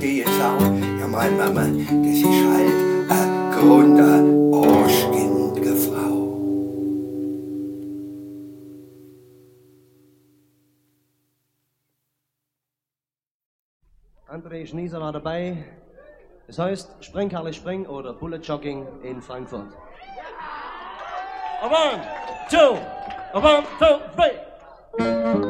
Jetzt auch, ja mein Mama, das ist halt eine grunde, anständige Frau. André Schnieser war dabei. Es heißt Spring, Karle, Spring oder Bullet Jogging in Frankfurt. A one, two, three.